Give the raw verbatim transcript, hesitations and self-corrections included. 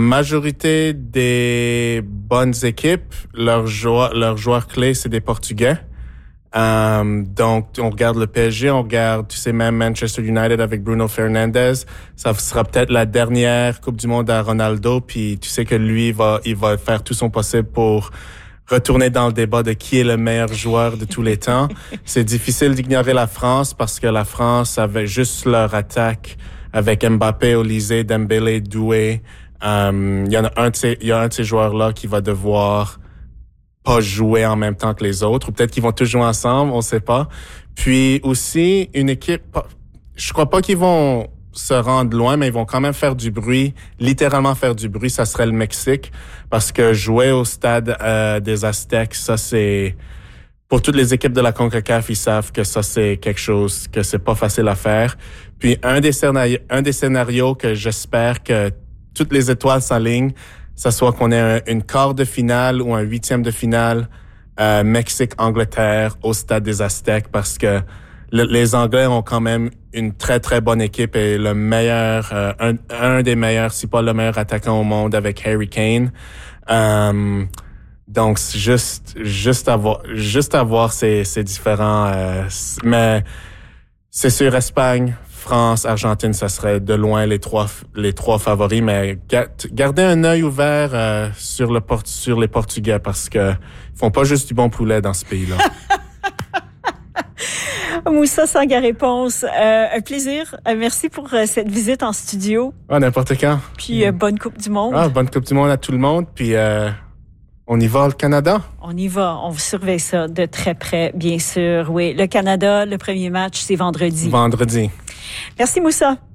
majorité des bonnes équipes, leurs joueurs, leurs joueurs clés, c'est des Portugais. Um, donc, on regarde le P S G, on regarde, tu sais, même Manchester United avec Bruno Fernandes. Ça sera peut-être la dernière Coupe du Monde à Ronaldo, puis tu sais que lui, va, il va faire tout son possible pour retourner dans le débat de qui est le meilleur joueur de tous les temps. C'est difficile d'ignorer la France parce que la France avait juste leur attaque avec Mbappé, Olise, Dembélé, Doué. Um, il y en a un de ces, il y a un de ces joueurs-là qui va devoir pas jouer en même temps que les autres, ou peut-être qu'ils vont tous jouer ensemble, on sait pas. Puis aussi, une équipe, je crois pas qu'ils vont se rendre loin, mais ils vont quand même faire du bruit, littéralement faire du bruit, ça serait le Mexique, parce que jouer au stade euh, des Aztèques, ça c'est, pour toutes les équipes de la CONCACAF, ils savent que ça c'est quelque chose, que c'est pas facile à faire. Puis un des scénarios, un des scénarios que j'espère que toutes les étoiles s'alignent, ça soit qu'on ait un, une quart de finale ou un huitième de finale euh, Mexique-Angleterre au stade des Aztèques, parce que le, les Anglais ont quand même une très très bonne équipe et le meilleur, euh, un, un des meilleurs, si pas le meilleur attaquant au monde avec Harry Kane. Euh, donc juste juste avoir juste avoir ces ces différents, euh, mais c'est sûr Espagne, France, Argentine, ça serait de loin les trois les trois favoris, mais gardez un œil ouvert euh, sur le port- sur les Portugais, parce que ils font pas juste du bon poulet dans ce pays-là. Moussa Sangaré-Ponce, euh, un plaisir. Euh, merci pour euh, cette visite en studio. Ah, n'importe quand. Puis euh, bonne Coupe du Monde. Ah, bonne Coupe du Monde à tout le monde. Puis euh, on y va, le Canada? On y va. On vous surveille ça de très près, bien sûr. Oui, le Canada, le premier match, c'est vendredi. Vendredi. Merci, Moussa.